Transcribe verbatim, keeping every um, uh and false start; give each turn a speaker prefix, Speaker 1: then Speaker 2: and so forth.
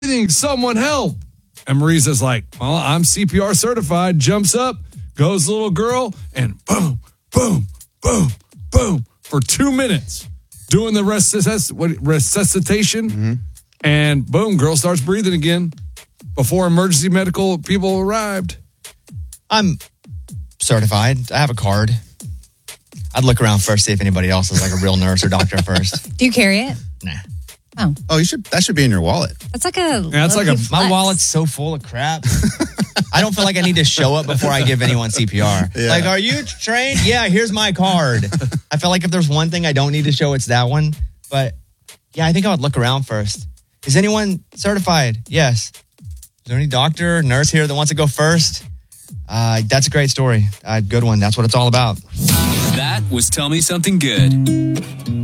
Speaker 1: Someone help. And Marisa's like, well, I'm C P R certified. Jumps up, goes the little girl, and boom, boom, boom, boom, for two minutes doing the resusc- what, resuscitation. Mm-hmm. And boom, girl starts breathing again before emergency medical people arrived.
Speaker 2: I'm certified. I have a card. I'd look around first, see if anybody else is like a real nurse or doctor first.
Speaker 3: Do you carry it?
Speaker 2: Nah.
Speaker 3: Oh.
Speaker 4: Oh, you should. That should be in your wallet.
Speaker 3: That's like a.
Speaker 1: Yeah, it's like a.
Speaker 2: My wallet's so full of crap. I don't feel like I need to show up before I give anyone C P R. Yeah. Like, are you trained? Yeah, here's my card. I feel like if there's one thing I don't need to show, it's that one. But yeah, I think I would look around first. Is anyone certified? Yes. Is there any doctor or nurse here that wants to go first? Uh, that's a great story. Uh, good one. That's what it's all about.
Speaker 5: That was Tell Me Something Good.